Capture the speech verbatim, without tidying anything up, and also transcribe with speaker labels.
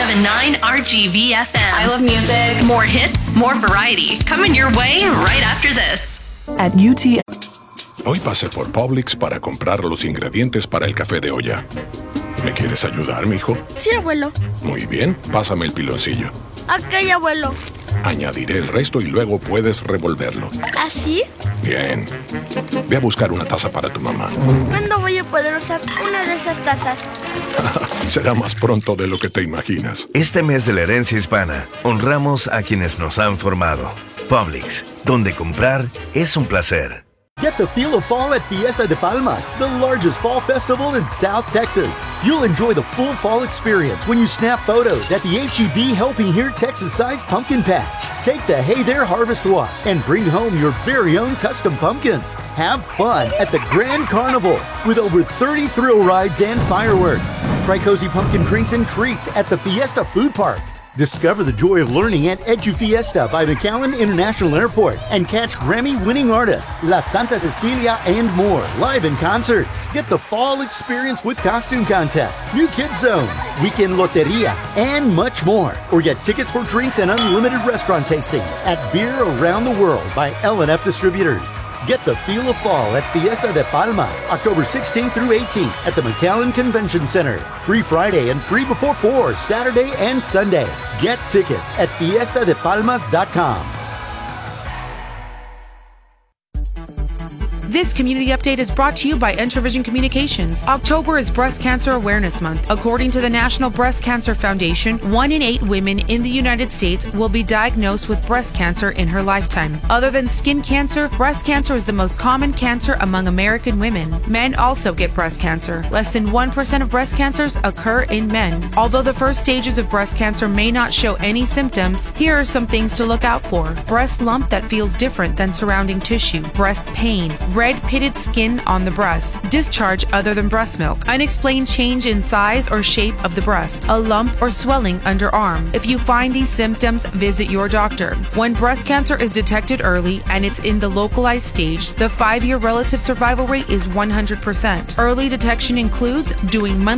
Speaker 1: seven nine R G V F M.
Speaker 2: I love music.
Speaker 1: More hits, more variety. Coming your way right after this.
Speaker 3: At U T.
Speaker 4: Hoy pasé por Publix para comprar los ingredientes para el café de olla. ¿Me quieres ayudar, mijo?
Speaker 5: Sí, abuelo.
Speaker 4: Muy bien, pásame el piloncillo.
Speaker 5: Ok, abuelo.
Speaker 4: Añadiré el resto y luego puedes revolverlo.
Speaker 5: ¿Así?
Speaker 4: Bien. Ve a buscar una taza para tu mamá.
Speaker 5: ¿Cuándo voy a poder usar una de esas tazas?
Speaker 4: Será más pronto de lo que te imaginas.
Speaker 6: Este mes de la herencia hispana, honramos a quienes nos han formado. Publix, donde comprar es un placer.
Speaker 7: Get the feel of fall at Fiesta de Palmas, the largest fall festival in South Texas. You'll enjoy the full fall experience when you snap photos at the H E B Helping Here Texas-sized pumpkin patch. Take the Hey There Harvest Walk and bring home your very own custom pumpkin. Have fun at the Grand Carnival with over thirty thrill rides and fireworks. Try cozy pumpkin drinks and treats at the Fiesta Food Park. Discover the joy of learning at EduFiesta by McAllen International Airport and catch Grammy-winning artists La Santa Cecilia and more live in concert. Get the fall experience with costume contests, new kids zones, weekend loteria, and much more. Or get tickets for drinks and unlimited restaurant tastings at Beer Around the World by L and F Distributors. Get the feel of fall at Fiesta de Palmas, October sixteenth through eighteenth at the McAllen Convention Center. Free Friday and free before four, Saturday and Sunday. Get tickets at fiesta de palmas dot com.
Speaker 8: This community update is brought to you by Entravision Communications. October is Breast Cancer Awareness Month. According to the National Breast Cancer Foundation, one in eight women in the United States will be diagnosed with breast cancer in her lifetime. Other than skin cancer, breast cancer is the most common cancer among American women. Men also get breast cancer. Less than one percent of breast cancers occur in men. Although the first stages of breast cancer may not show any symptoms, here are some things to look out for. Breast lump that feels different than surrounding tissue. Breast pain. Red pitted skin on the breast, discharge other than breast milk, unexplained change in size or shape of the breast, a lump or swelling underarm. If you find these symptoms, visit your doctor. When breast cancer is detected early and it's in the localized stage, the five-year relative survival rate is one hundred percent. Early detection includes doing monthly